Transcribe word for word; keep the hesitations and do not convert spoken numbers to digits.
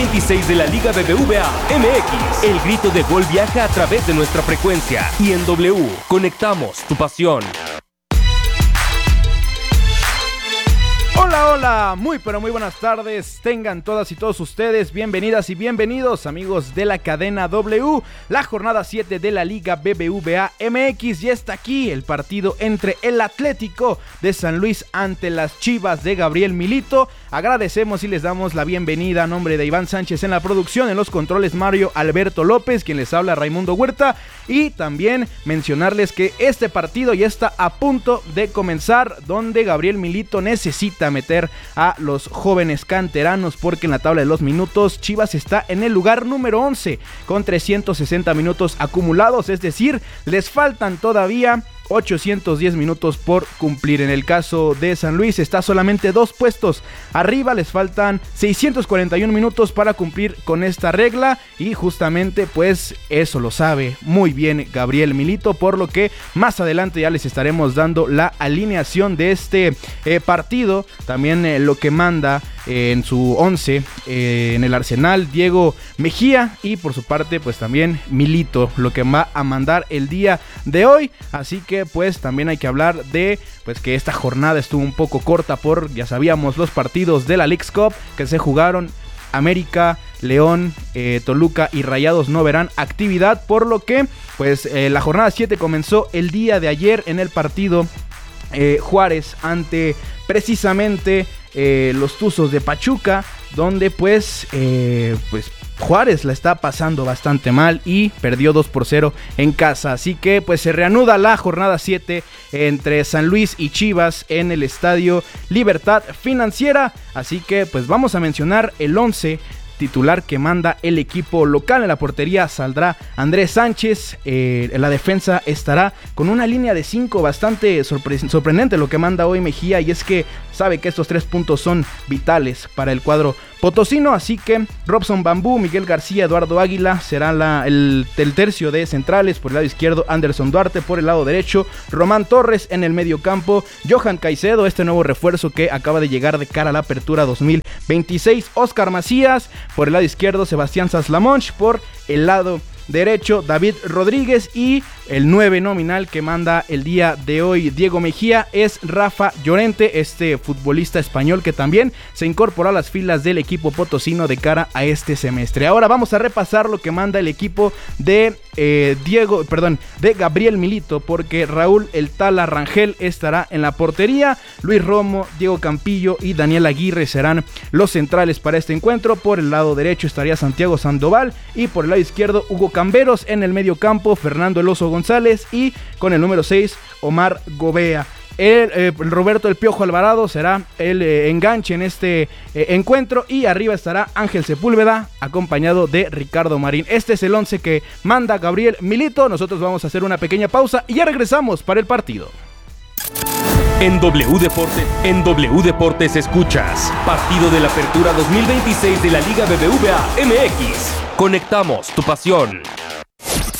veintiséis de la Liga B B V A M X. El grito de gol viaja a través de nuestra frecuencia y en W conectamos tu pasión. Hola, hola, muy pero muy buenas tardes, tengan todas y todos ustedes bienvenidas y bienvenidos amigos de la cadena W, la jornada siete de la Liga B B V A M X y está aquí el partido entre el Atlético de San Luis ante las Chivas de Gabriel Milito. Agradecemos y les damos la bienvenida a nombre de Iván Sánchez en la producción, en los controles Mario Alberto López, quien les habla Raimundo Huerta, y también mencionarles que este partido ya está a punto de comenzar, donde Gabriel Milito necesita meter a los jóvenes canteranos porque en la tabla de los minutos Chivas está en el lugar número once con trescientos sesenta minutos acumulados, es decir, les faltan todavía ochocientos diez minutos por cumplir. En el caso de San Luis está solamente dos puestos arriba, les faltan seiscientos cuarenta y uno minutos para cumplir con esta regla y justamente pues eso lo sabe muy bien Gabriel Milito, por lo que más adelante ya les estaremos dando la alineación de este eh, partido, también eh, lo que manda eh, en su once eh, en el arsenal Diego Mejía y por su parte pues también Milito, lo que va a mandar el día de hoy, así que pues también hay que hablar de pues que esta jornada estuvo un poco corta por, ya sabíamos, los partidos de la Leagues Cup que se jugaron. América, León, eh, Toluca y Rayados no verán actividad, por lo que pues eh, la jornada siete comenzó el día de ayer en el partido eh, Juárez ante precisamente eh, los Tuzos de Pachuca, donde pues eh, pues Juárez la está pasando bastante mal y perdió dos por cero en casa, así que pues se reanuda la jornada siete entre San Luis y Chivas en el Estadio Libertad Financiera, así que pues vamos a mencionar el once titular que manda el equipo local. En la portería saldrá Andrés Sánchez, eh, en la defensa estará con una línea de cinco bastante sorpre- sorprendente lo que manda hoy Mejía, y es que sabe que estos tres puntos son vitales para el cuadro potosino, así que Robson Bambú, Miguel García, Eduardo Águila será la, el, el tercio de centrales. Por el lado izquierdo Anderson Duarte, por el lado derecho Román Torres, en el medio campo Johan Caicedo, este nuevo refuerzo que acaba de llegar de cara a la apertura dos mil veintiséis, Oscar Macías, por el lado izquierdo Sebastián Saslamonch, por el lado derecho David Rodríguez, y el nueve nominal que manda el día de hoy Diego Mejía es Rafa Llorente, este futbolista español que también se incorporó a las filas del equipo potosino de cara a este semestre. Ahora vamos a repasar lo que manda el equipo de eh, Diego, perdón, de Gabriel Milito, porque Raúl El Tala Rangel estará en la portería, Luis Romo, Diego Campillo y Daniel Aguirre serán los centrales para este encuentro. Por el lado derecho estaría Santiago Sandoval y por el lado izquierdo Hugo Camberos, en el medio campo Fernando El Oso González y con el número seis Omar Gobea. El, eh, Roberto El Piojo Alvarado será el eh, enganche en este eh, encuentro, y arriba estará Ángel Sepúlveda acompañado de Ricardo Marín. Este es el once que manda Gabriel Milito. Nosotros vamos a hacer una pequeña pausa y ya regresamos para el partido. En W Deportes, en W Deportes escuchas partido de la apertura dos mil veintiséis de la Liga B B V A M X. Conectamos tu pasión.